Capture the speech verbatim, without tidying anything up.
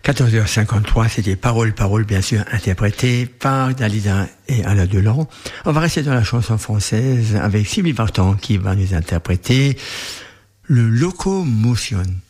quatorze heures cinquante-trois, c'était Parole, Parole, bien sûr, interprété par Dalida et Alain Delon. On va rester dans la chanson française avec Sylvie Vartan qui va nous interpréter le Locomotion.